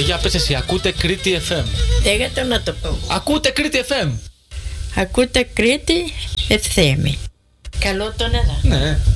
για πες εσύ, ακούτε Κρήτη FM. Λέγατε να το πω. Ακούτε Κρήτη FM. Ακούτε Κρήτη FM. Καλό τον εδώ. Ναι.